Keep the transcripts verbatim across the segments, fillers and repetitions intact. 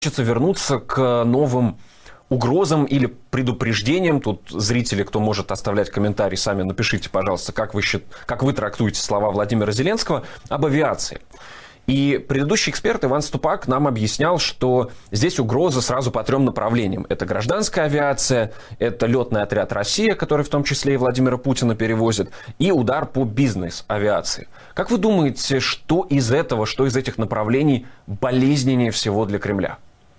хочется вернуться к новым угрозам или предупреждениям. Тут зрители, кто может оставлять комментарии, сами напишите, пожалуйста, как вы, счит... как вы трактуете слова Владимира Зеленского об авиации. И предыдущий эксперт Иван Ступак нам объяснял, что здесь угроза сразу по трем направлениям. Это гражданская авиация, это летный отряд «Россия», который в том числе и Владимира Путина перевозит, и удар по бизнес-авиации. Как вы думаете, что из этого, что из этих направлений болезненнее всего для Кремля?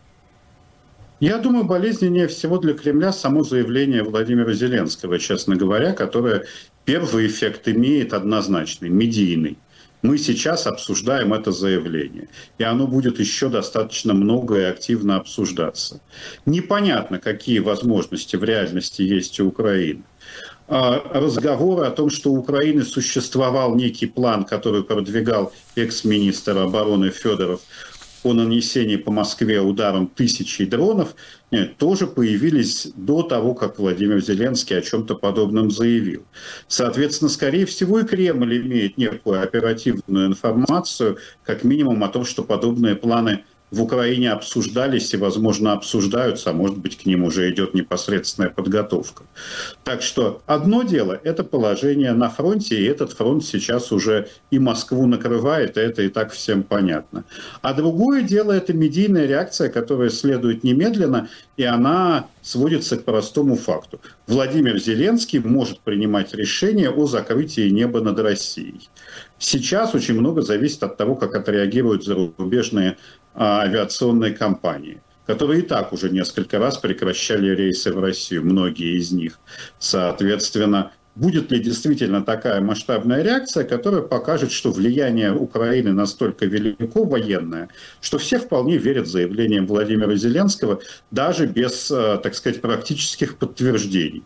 Я думаю, болезненнее всего для Кремля само заявление Владимира Зеленского, честно говоря, которое первый эффект имеет однозначный, медийный. Мы сейчас обсуждаем это заявление, и оно будет еще достаточно много и активно обсуждаться. Непонятно, какие возможности в реальности есть у Украины. Разговоры о том, что у Украины существовал некий план, который продвигал экс-министр обороны Федоров, о нанесении по Москве ударом тысячи дронов, нет, тоже появились до того, как Владимир Зеленский о чем-то подобном заявил. Соответственно, скорее всего, и Кремль имеет некую оперативную информацию, как минимум о том, что подобные планы в Украине обсуждались и, возможно, обсуждаются, а может быть, к ним уже идет непосредственная подготовка. Так что одно дело – это положение на фронте, и этот фронт сейчас уже и Москву накрывает, и это и так всем понятно. А другое дело – это медийная реакция, которая следует немедленно, и она сводится к простому факту. Владимир Зеленский может принимать решение о закрытии неба над Россией. Сейчас очень много зависит от того, как отреагируют зарубежные а, авиационные компании, которые и так уже несколько раз прекращали рейсы в Россию, многие из них. Соответственно, будет ли действительно такая масштабная реакция, которая покажет, что влияние Украины настолько велико военное, что все вполне верят заявлениям Владимира Зеленского, даже без, так сказать, практических подтверждений.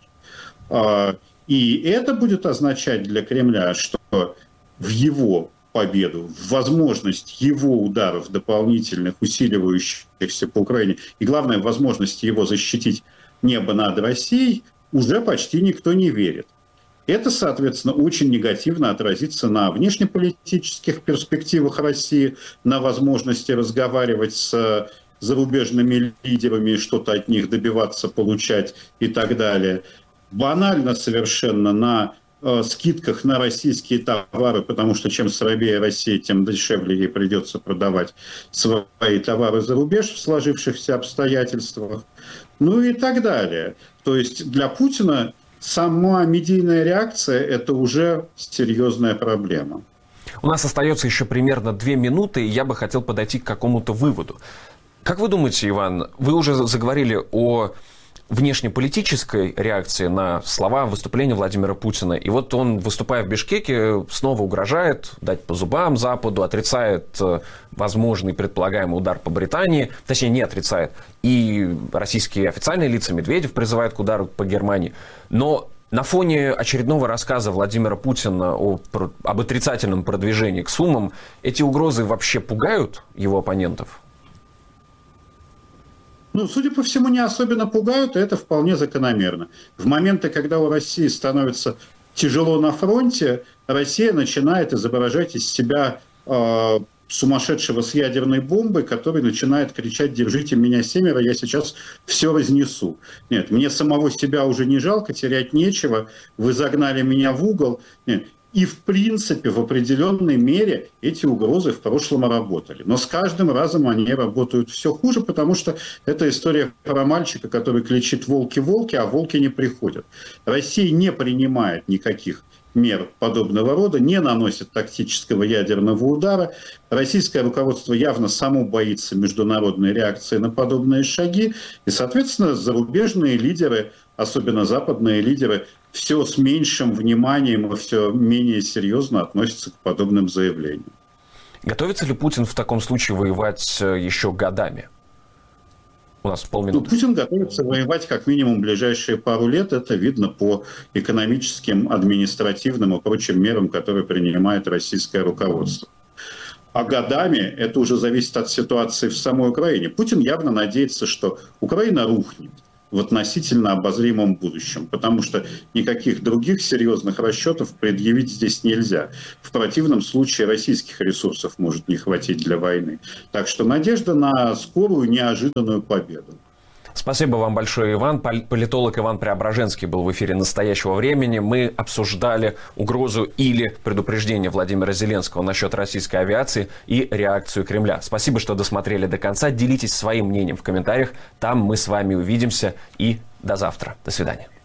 И это будет означать для Кремля, что в его победу, в возможность его ударов дополнительных, усиливающихся по Украине, и главное, возможность его защитить небо над Россией, уже почти никто не верит. Это, соответственно, очень негативно отразится на внешнеполитических перспективах России, на возможности разговаривать с зарубежными лидерами, что-то от них добиваться, получать и так далее. Банально совершенно на э, скидках на российские товары, потому что чем слабее Россия, тем дешевле ей придется продавать свои товары за рубеж в сложившихся обстоятельствах, ну и так далее. То есть для Путина сама медийная реакция – это уже серьезная проблема. У нас остается еще примерно две минуты, и я бы хотел подойти к какому-то выводу. Как вы думаете, Иван, вы уже заговорили о внешнеполитической реакции на слова выступления Владимира Путина. И вот он, выступая в Бишкеке, снова угрожает дать по зубам Западу, отрицает возможный предполагаемый удар по Британии, точнее, не отрицает. И российские официальные лица, Медведев, призывают к удару по Германии. Но на фоне очередного рассказа Владимира Путина о, об отрицательном продвижении к Сумам, эти угрозы вообще пугают его оппонентов? Ну, судя по всему, не особенно пугают, и это вполне закономерно. В моменты, когда у России становится тяжело на фронте, Россия начинает изображать из себя э, сумасшедшего с ядерной бомбой, который начинает кричать: «Держите меня, семеро, я сейчас все разнесу». Нет, мне самого себя уже не жалко, терять нечего, вы загнали меня в угол. Нет. И, в принципе, в определенной мере эти угрозы в прошлом работали. Но с каждым разом они работают все хуже, потому что это история про мальчика, который кричит «волки, волки», а волки не приходят. Россия не принимает никаких мер подобного рода, не наносит тактического ядерного удара. Российское руководство явно само боится международной реакции на подобные шаги. И, соответственно, зарубежные лидеры, особенно западные лидеры, все с меньшим вниманием и все менее серьезно относятся к подобным заявлениям. Готовится ли Путин в таком случае воевать еще годами? У нас полминуты. Ну, Путин готовится воевать как минимум ближайшие пару лет. Это видно по экономическим, административным и прочим мерам, которые принимает российское руководство. А годами это уже зависит от ситуации в самой Украине. Путин явно надеется, что Украина рухнет. в относительно обозримом будущем, потому что никаких других серьезных расчетов предъявить здесь нельзя. В противном случае российских ресурсов может не хватить для войны. Так что надежда на скорую, неожиданную победу. Спасибо вам большое, Иван. Политолог Иван Преображенский был в эфире «Настоящего времени». Мы обсуждали угрозу или предупреждение Владимира Зеленского насчет российской авиации и реакцию Кремля. Спасибо, что досмотрели до конца. Делитесь своим мнением в комментариях. Там мы с вами увидимся. И до завтра. До свидания.